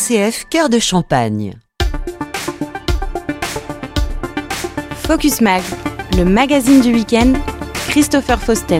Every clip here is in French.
RCF Cœur de Champagne. Focus Mag, le magazine du week-end, Christopher Fausten.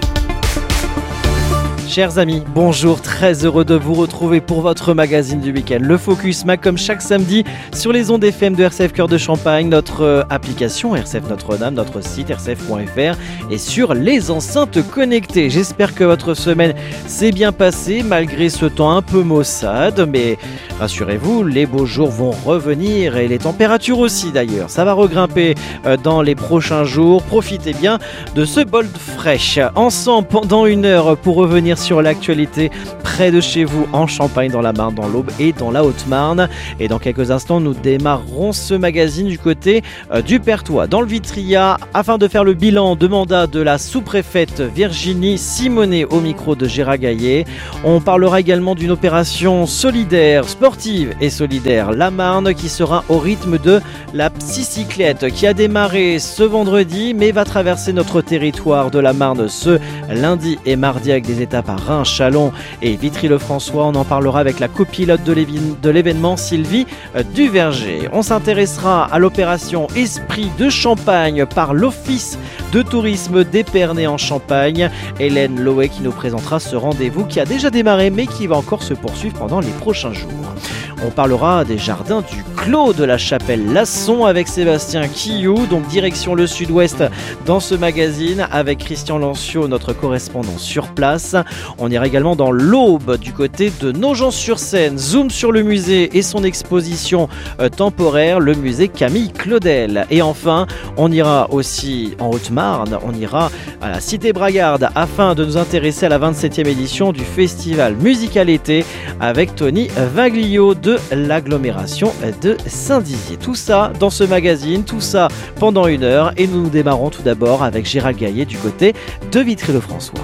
Chers amis, bonjour, très heureux de vous retrouver pour votre magazine du week-end, le Focus Mag, comme chaque samedi sur les ondes FM de RCF Cœur de Champagne, notre application RCF Notre-Dame, notre site rcf.fr et sur les enceintes connectées. J'espère que votre semaine s'est bien passée malgré ce temps un peu maussade, mais rassurez-vous, les beaux jours vont revenir et les températures aussi d'ailleurs. Ça va regrimper dans les prochains jours. Profitez bien de ce bol fraîche. Ensemble pendant une heure pour revenir sur l'actualité près de chez vous en Champagne, dans la Marne, dans l'Aube et dans la Haute-Marne. Et dans quelques instants, nous démarrerons ce magazine du côté du Perthois, dans le Vitria, afin de faire le bilan de mandat de la sous-préfète Virginie Simonet au micro de Gérard Gaillet. On parlera également d'une opération solidaire, sportive et solidaire, la Marne, qui sera au rythme de la psycyclette, qui a démarré ce vendredi, mais va traverser notre territoire de la Marne ce lundi et mardi avec des étapes à Reims, Châlons et Vitry-le-François. On en parlera avec la copilote de l'événement, Sylvie Duverger. On s'intéressera à l'opération Esprit de Champagne par l'Office de tourisme d'Épernay en Champagne. Hélène Loé qui nous présentera ce rendez-vous qui a déjà démarré mais qui va encore se poursuivre pendant les prochains jours. On parlera des jardins du Clos de la Chapelle-Lasson avec Sébastien Quillou, donc direction le sud-ouest dans ce magazine avec Christian Lanciot, notre correspondant sur place. On ira également dans l'Aube du côté de Nogent-sur-Seine. Zoom sur le musée et son exposition temporaire, le musée Camille Claudel. Et enfin, on ira aussi en Haute-Marne, on ira à la Cité Bragarde afin de nous intéresser à la 27e édition du festival Musical Été avec Tony Vaglio de l'agglomération de Saint-Dizier. Tout ça dans ce magazine, tout ça pendant une heure, et nous démarrons tout d'abord avec Gérard Gaillet du côté de Vitry-le-François.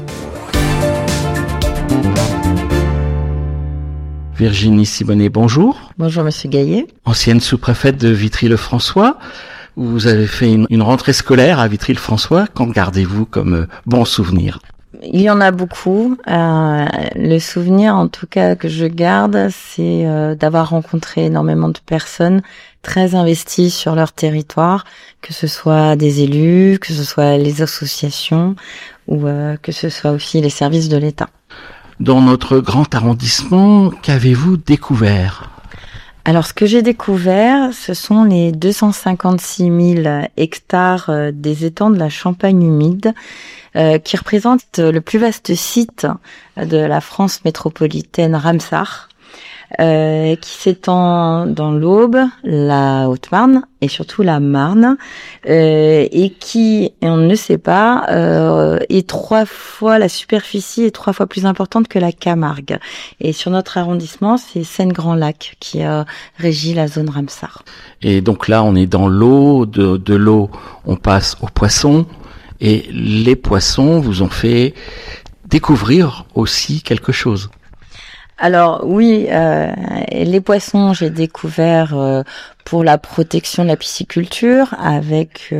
Virginie Simonet, bonjour. Bonjour Monsieur Gaillet. Ancienne sous-préfète de Vitry-le-François. Vous avez fait une rentrée scolaire à Vitry-le-François. Qu'en gardez-vous comme bon souvenir ? Il y en a beaucoup. Le souvenir, en tout cas, que je garde, c'est d'avoir rencontré énormément de personnes très investies sur leur territoire, que ce soit des élus, que ce soit les associations ou que ce soit aussi les services de l'État. Dans notre grand arrondissement, qu'avez-vous découvert ? Alors, ce que j'ai découvert, ce sont les 256 000 hectares des étangs de la Champagne humide, qui représentent le plus vaste site de la France métropolitaine Ramsar, qui s'étend dans l'Aube, la Haute-Marne et surtout la Marne, et qui, et on ne le sait pas, est 3 fois, la superficie est 3 fois plus importante que la Camargue. Et sur notre arrondissement, c'est Seine-Grand-Lac qui régit la zone Ramsar. Et donc là, on est dans l'eau, de l'eau, on passe aux poissons, et les poissons vous ont fait découvrir aussi quelque chose. Alors oui, les poissons, j'ai découvert pour la protection de la pisciculture avec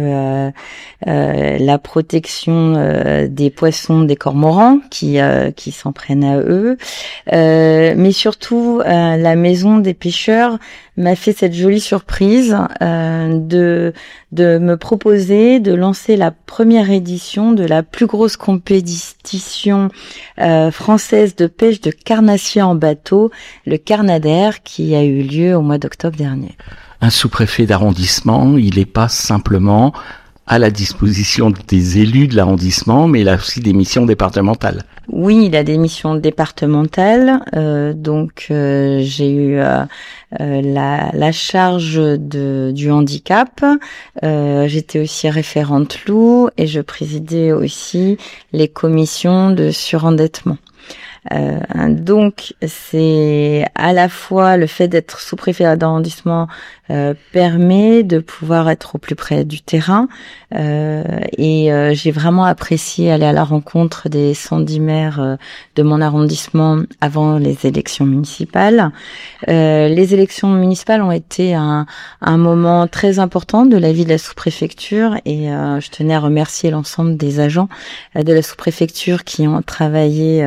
la protection des poissons, des cormorans qui s'en prennent à eux, mais surtout la maison des pêcheurs m'a fait cette jolie surprise de me proposer de lancer la première édition de la plus grosse compétition française de pêche de carnassiers en bateau, le Carnadaire, qui a eu lieu au mois d'octobre dernier. Un sous-préfet d'arrondissement, il n'est pas simplement à la disposition des élus de l'arrondissement, mais il a aussi des missions départementales. Oui, il a des missions départementales, donc j'ai eu la charge du handicap, j'étais aussi référente loup et je présidais aussi les commissions de surendettement. Donc c'est à la fois le fait d'être sous-préfet d'arrondissement permet de pouvoir être au plus près du terrain et j'ai vraiment apprécié aller à la rencontre des 110 maires de mon arrondissement avant les élections municipales. Les élections municipales ont été un moment très important de la vie de la sous-préfecture et je tenais à remercier l'ensemble des agents de la sous-préfecture qui ont travaillé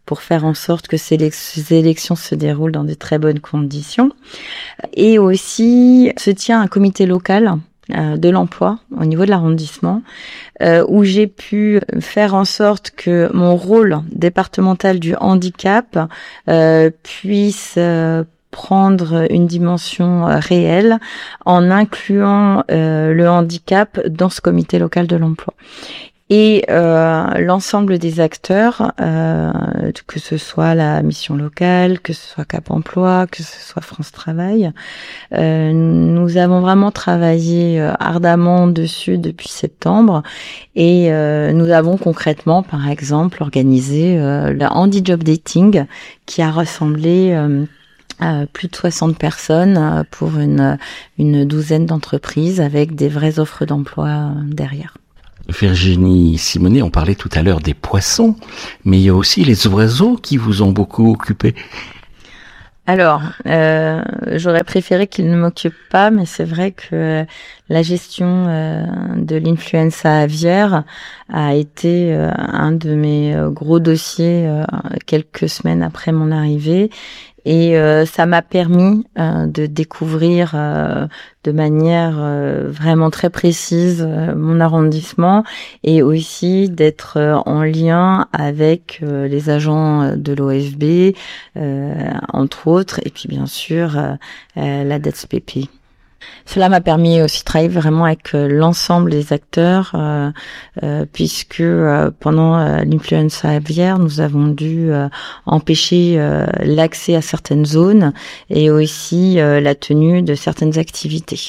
pour faire en sorte que ces élections se déroulent dans de très bonnes conditions. Et aussi se tient un comité local de l'emploi au niveau de l'arrondissement, où j'ai pu faire en sorte que mon rôle départemental du handicap puisse prendre une dimension réelle en incluant le handicap dans ce comité local de l'emploi. Et l'ensemble des acteurs, que ce soit la mission locale, que ce soit Cap Emploi, que ce soit France Travail, nous avons vraiment travaillé ardemment dessus depuis septembre, et nous avons concrètement, par exemple, organisé le Handi Job Dating, qui a rassemblé plus de 60 personnes pour une douzaine d'entreprises avec des vraies offres d'emploi derrière. Virginie Simonet, on parlait tout à l'heure des poissons, mais il y a aussi les oiseaux qui vous ont beaucoup occupé. Alors, j'aurais préféré qu'ils ne m'occupent pas, mais c'est vrai que la gestion de l'influenza aviaire a été un de mes gros dossiers quelques semaines après mon arrivée. Et ça m'a permis de découvrir de manière vraiment très précise mon arrondissement, et aussi d'être en lien avec les agents de l'OFB, entre autres, et puis bien sûr la DETSPP. Cela m'a permis aussi de travailler vraiment avec l'ensemble des acteurs, puisque pendant l'influenza aviaire, nous avons dû empêcher l'accès à certaines zones et aussi la tenue de certaines activités.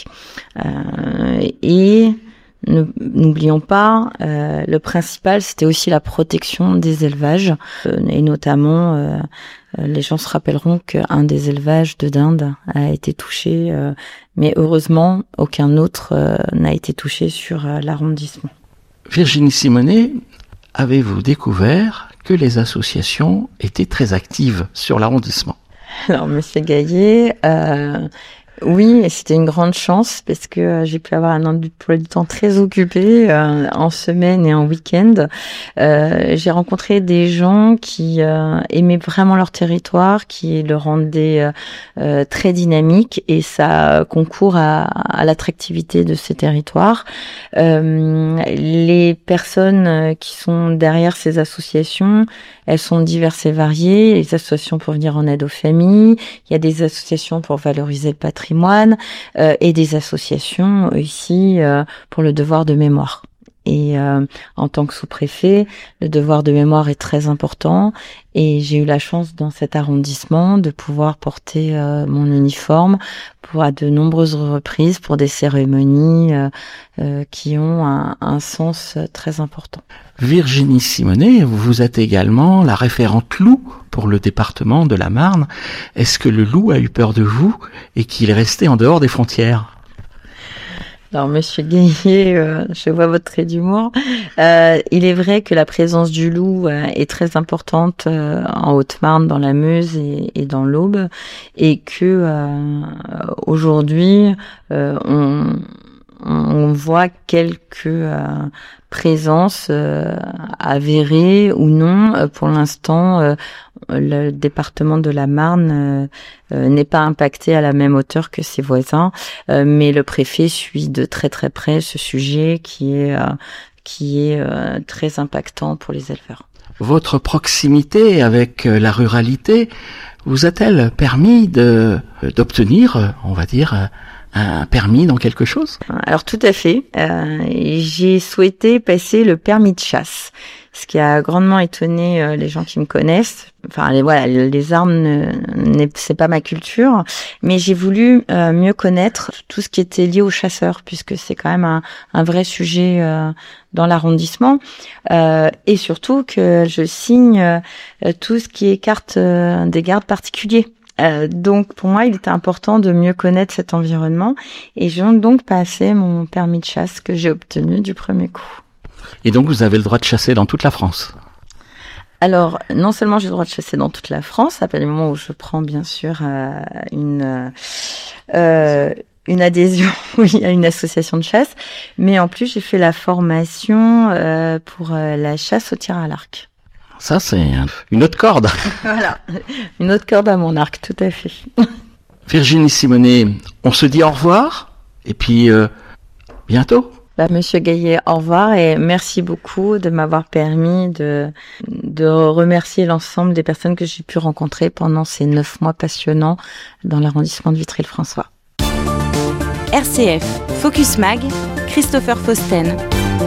Et n'oublions pas, le principal, c'était aussi la protection des élevages, et notamment les gens se rappelleront qu'un des élevages de dinde a été touché, mais heureusement, aucun autre n'a été touché sur l'arrondissement. Virginie Simonet, avez-vous découvert que les associations étaient très actives sur l'arrondissement? Alors, Monsieur Gaillet, oui, et c'était une grande chance parce que j'ai pu avoir un emploi du temps très occupé en semaine et en week-end. J'ai rencontré des gens qui aimaient vraiment leur territoire, qui le rendaient très dynamique, et ça concourt à l'attractivité de ces territoires. Les personnes qui sont derrière ces associations, elles sont diverses et variées. Les associations pour venir en aide aux familles, il y a des associations pour valoriser le patrimoine, et des associations ici pour le devoir de mémoire. Et en tant que sous-préfet, le devoir de mémoire est très important, et j'ai eu la chance dans cet arrondissement de pouvoir porter mon uniforme à de nombreuses reprises pour des cérémonies qui ont un sens très important. Virginie Simonet, vous êtes également la référente loup pour le département de la Marne. Est-ce que le loup a eu peur de vous et qu'il est resté en dehors des frontières ? Alors, Monsieur Gaillet, je vois votre trait d'humour. Il est vrai que la présence du loup est très importante en Haute-Marne, dans la Meuse et dans l'Aube, et que aujourd'hui, on voit quelques présences avérées ou non. Pour l'instant, le département de la Marne n'est pas impacté à la même hauteur que ses voisins, mais le préfet suit de très très près ce sujet qui est très impactant pour les éleveurs. Votre proximité avec la ruralité vous a-t-elle permis d'obtenir, on va dire, un permis dans quelque chose? Alors tout à fait. J'ai souhaité passer le permis de chasse, ce qui a grandement étonné les gens qui me connaissent. Enfin, les armes, c'est pas ma culture, mais j'ai voulu mieux connaître tout ce qui était lié aux chasseurs, puisque c'est quand même un vrai sujet dans l'arrondissement, et surtout que je signe tout ce qui est carte des gardes particuliers. Donc pour moi, il était important de mieux connaître cet environnement, et j'ai donc passé mon permis de chasse que j'ai obtenu du premier coup. Et donc vous avez le droit de chasser dans toute la France? Alors, non seulement j'ai le droit de chasser dans toute la France, à partir du moment où je prends bien sûr une adhésion oui, à une association de chasse, mais en plus j'ai fait la formation pour la chasse au tir à l'arc. Ça, c'est une autre corde. Voilà, une autre corde à mon arc, tout à fait. Virginie Simonet, on se dit au revoir et puis bientôt. Monsieur Gaillet, au revoir et merci beaucoup de m'avoir permis de remercier l'ensemble des personnes que j'ai pu rencontrer pendant ces 9 mois passionnants dans l'arrondissement de Vitry-le-François. RCF Focus Mag, Christopher Fausten.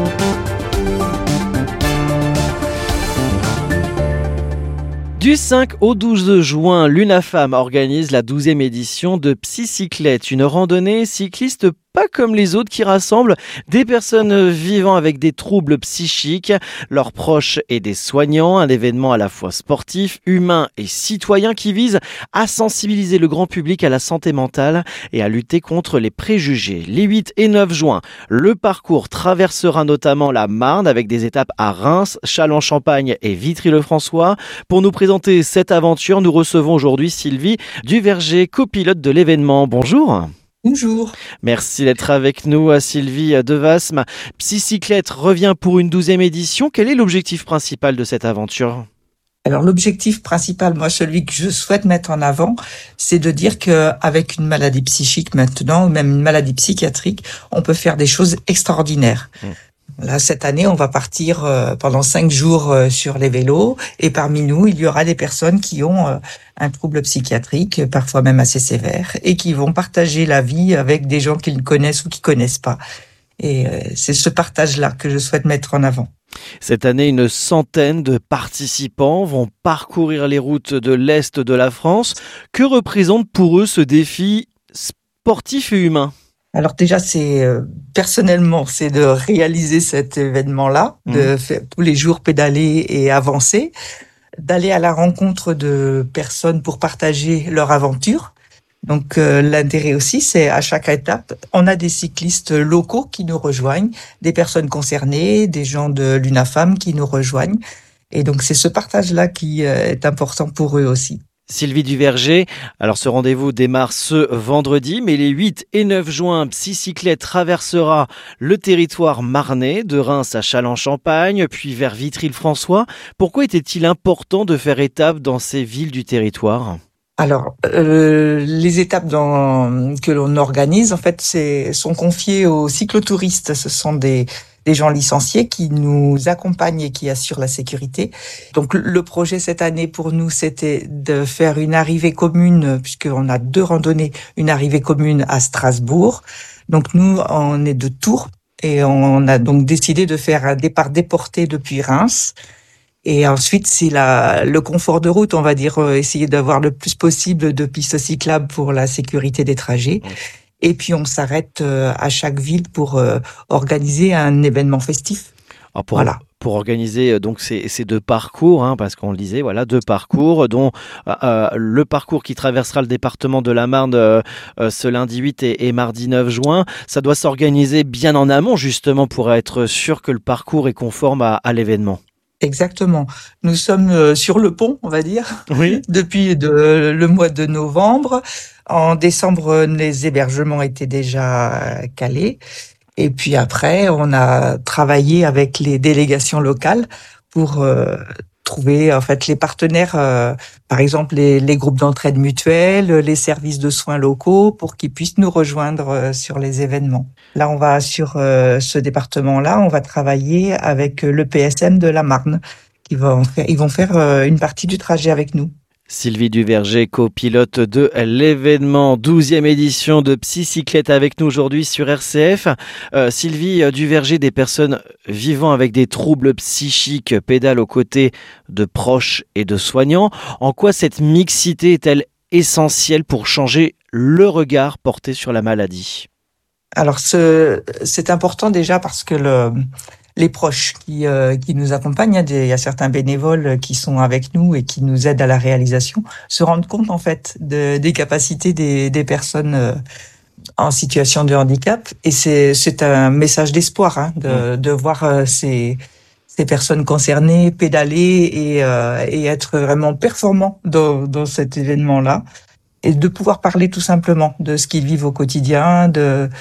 Du 5 au 12 juin, l'UNAFAM organise la 12e édition de Psycyclette, une randonnée cycliste pas comme les autres qui rassemble des personnes vivant avec des troubles psychiques, leurs proches et des soignants, un événement à la fois sportif, humain et citoyen qui vise à sensibiliser le grand public à la santé mentale et à lutter contre les préjugés. Les 8 et 9 juin, le parcours traversera notamment la Marne avec des étapes à Reims, Châlons-Champagne et Vitry-le-François. Pour nous présenter cette aventure, nous recevons aujourd'hui Sylvie Duverger, copilote de l'événement. Bonjour. Bonjour. Merci d'être avec nous, Sylvie Devasme. Psycyclette revient pour une 12e édition. Quel est l'objectif principal de cette aventure ? Alors l'objectif principal, moi celui que je souhaite mettre en avant, c'est de dire qu'avec une maladie psychique maintenant, ou même une maladie psychiatrique, on peut faire des choses extraordinaires. Là, cette année, on va partir pendant 5 jours sur les vélos et parmi nous, il y aura des personnes qui ont un trouble psychiatrique, parfois même assez sévère, et qui vont partager la vie avec des gens qu'ils connaissent ou qui connaissent pas. Et c'est ce partage-là que je souhaite mettre en avant. Cette année, une centaine de participants vont parcourir les routes de l'Est de la France. Que représente pour eux ce défi sportif et humain ? Alors déjà, personnellement, c'est de réaliser cet événement-là, de faire tous les jours pédaler et avancer, d'aller à la rencontre de personnes pour partager leur aventure. Donc l'intérêt aussi, c'est à chaque étape, on a des cyclistes locaux qui nous rejoignent, des personnes concernées, des gens de l'UNAFAM qui nous rejoignent. Et donc c'est ce partage-là qui est important pour eux aussi. Sylvie Duverger, alors ce rendez-vous démarre ce vendredi, mais les 8 et 9 juin, Psycyclette traversera le territoire marnais, de Reims à Châlons-Champagne, puis vers Vitry-le-François. Pourquoi était-il important de faire étape dans ces villes du territoire ? Alors, les étapes que l'on organise, en fait, sont confiées aux cyclotouristes. Ce sont des gens licenciés qui nous accompagnent et qui assurent la sécurité. Donc, le projet cette année pour nous, c'était de faire une arrivée commune, puisqu'on a 2 randonnées, une arrivée commune à Strasbourg. Donc, nous, on est de Tours et on a donc décidé de faire un départ déporté depuis Reims. Et ensuite, c'est le confort de route, on va dire, essayer d'avoir le plus possible de pistes cyclables pour la sécurité des trajets. Et puis, on s'arrête à chaque ville pour organiser un événement festif. Alors pour organiser donc ces 2 parcours, parce qu'on le disait, voilà, 2 parcours, dont le parcours qui traversera le département de la Marne ce lundi 8 et mardi 9 juin, ça doit s'organiser bien en amont, justement, pour être sûr que le parcours est conforme à l'événement. Exactement. Nous sommes sur le pont, on va dire, depuis le mois de novembre. En décembre, les hébergements étaient déjà calés. Et puis après, on a travaillé avec les délégations locales pour trouver en fait les partenaires, par exemple les groupes d'entraide mutuelle, les services de soins locaux, pour qu'ils puissent nous rejoindre sur les événements. Là, on va sur ce département-là, on va travailler avec le PSM de la Marne, ils vont faire une partie du trajet avec nous. Sylvie Duverger, copilote de l'événement 12e édition de Psycyclette avec nous aujourd'hui sur RCF. Sylvie Duverger, des personnes vivant avec des troubles psychiques pédalent aux côtés de proches et de soignants. En quoi cette mixité est-elle essentielle pour changer le regard porté sur la maladie ? Alors c'est important déjà parce que les proches qui nous accompagnent, il y a certains bénévoles qui sont avec nous et qui nous aident à la réalisation, se rendent compte en fait des capacités des personnes en situation de handicap, et c'est un message d'espoir de voir ces personnes concernées pédaler et être vraiment performants dans cet événement-là, et de pouvoir parler tout simplement de ce qu'ils vivent au quotidien,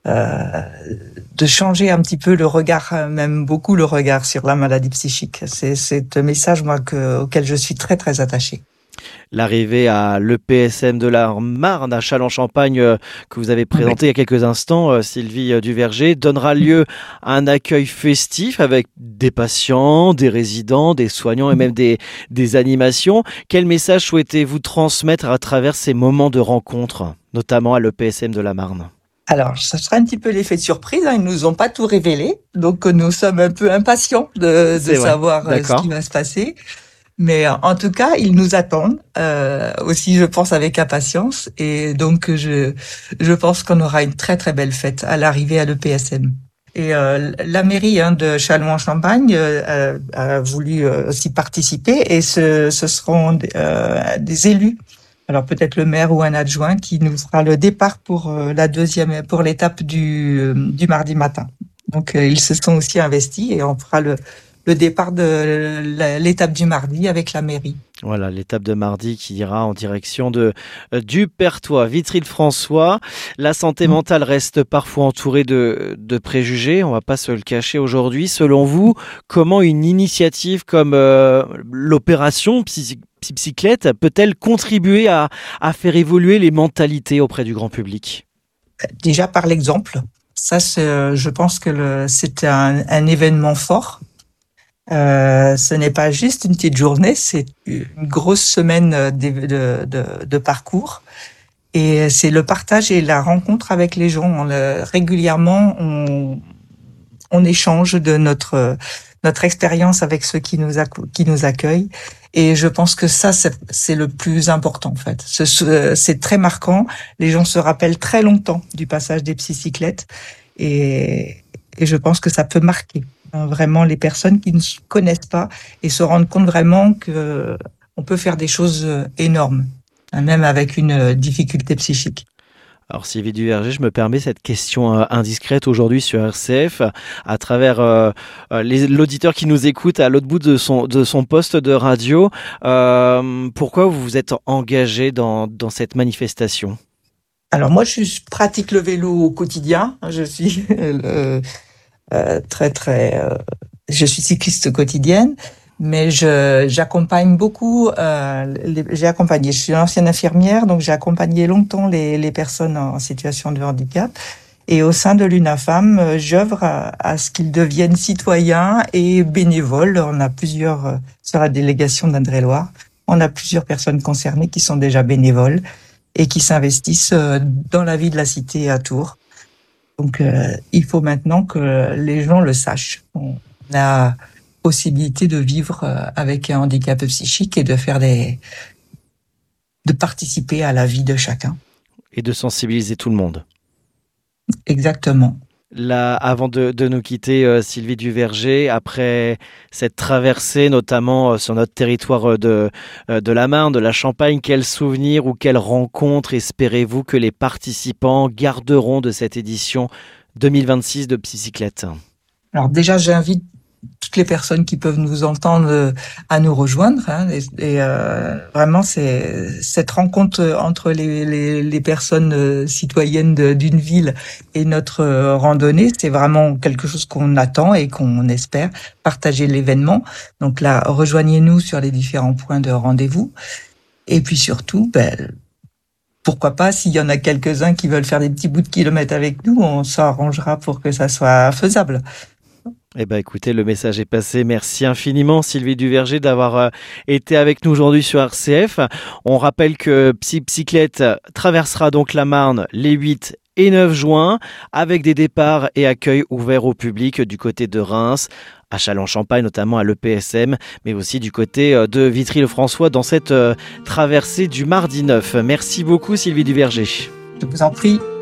de changer un petit peu le regard, même beaucoup le regard sur la maladie psychique. C'est un message moi auquel je suis très très attachée. L'arrivée à l'EPSM de la Marne à Châlons-Champagne que vous avez présenté il y a quelques instants, Sylvie Duverger, donnera lieu à un accueil festif avec des patients, des résidents, des soignants et même des animations. Quel message souhaitez-vous transmettre à travers ces moments de rencontre, notamment à l'EPSM de la Marne ? Alors, ça sera un petit peu l'effet de surprise. Ils nous ont pas tout révélé, donc nous sommes un peu impatients de savoir ce qui va se passer. Mais en tout cas, ils nous attendent aussi, je pense, avec impatience. Et donc, je pense qu'on aura une très très belle fête à l'arrivée à l'EPSM. Et la mairie de Châlons-en-Champagne a voulu aussi participer. Et ce seront des élus. Alors peut-être le maire ou un adjoint qui nous fera le départ pour l'étape du mardi matin. Donc ils se sont aussi investis et on fera le départ de l'étape du mardi avec la mairie. Voilà, l'étape de mardi qui ira en direction du Perthois. Vitry-le-François, la santé mentale reste parfois entourée de préjugés, on ne va pas se le cacher aujourd'hui. Selon vous, comment une initiative comme l'opération Psycyclette peut-elle contribuer à faire évoluer les mentalités auprès du grand public ? Déjà par l'exemple. Ça, je pense que c'est un événement fort. Ce n'est pas juste une petite journée, c'est une grosse semaine de parcours. Et c'est le partage et la rencontre avec les gens. Régulièrement, on échange de notre expérience avec ceux qui nous accueillent. Et je pense que ça, c'est le plus important, en fait. C'est très marquant. Les gens se rappellent très longtemps du passage des psycyclettes. Et je pense que ça peut marquer vraiment les personnes qui ne se connaissent pas et se rendent compte vraiment que on peut faire des choses énormes, même avec une difficulté psychique. Alors Sylvie Duverger, je me permets cette question indiscrète aujourd'hui sur RCF à travers l'auditeur qui nous écoute à l'autre bout de son poste de radio. Pourquoi vous vous êtes engagé dans cette manifestation ? Alors moi, je pratique le vélo au quotidien. Je suis je suis cycliste quotidienne, mais j'accompagne beaucoup. Je suis ancienne infirmière, donc j'ai accompagné longtemps les personnes en situation de handicap. Et au sein de l'UNAFAM, j'œuvre à ce qu'ils deviennent citoyens et bénévoles. On a plusieurs sur la délégation d'Indre-et-Loire. On a plusieurs personnes concernées qui sont déjà bénévoles et qui s'investissent dans la vie de la cité à Tours. Donc, il faut maintenant que les gens le sachent. On a possibilité de vivre avec un handicap psychique et de participer à la vie de chacun. Et de sensibiliser tout le monde. Exactement. Là, avant de nous quitter, Sylvie Duverger, après cette traversée, notamment sur notre territoire de la Marne, de la Champagne, quels souvenirs ou quelles rencontres espérez-vous que les participants garderont de cette édition 2026 de Psycyclette ? Alors déjà, j'invite toutes les personnes qui peuvent nous entendre à nous rejoindre. Vraiment, c'est cette rencontre entre les personnes citoyennes d'une ville et notre randonnée, c'est vraiment quelque chose qu'on attend et qu'on espère partager l'événement. Donc là, rejoignez-nous sur les différents points de rendez-vous. Et puis surtout, pourquoi pas, s'il y en a quelques-uns qui veulent faire des petits bouts de kilomètres avec nous, on s'arrangera pour que ça soit faisable. Eh bien, écoutez, le message est passé. Merci infiniment, Sylvie Duverger, d'avoir été avec nous aujourd'hui sur RCF. On rappelle que Psycyclette traversera donc la Marne les 8 et 9 juin, avec des départs et accueils ouverts au public du côté de Reims, à Châlons-Champagne, notamment à l'EPSM, mais aussi du côté de Vitry-le-François dans cette traversée du mardi 9. Merci beaucoup, Sylvie Duverger. Je vous en prie.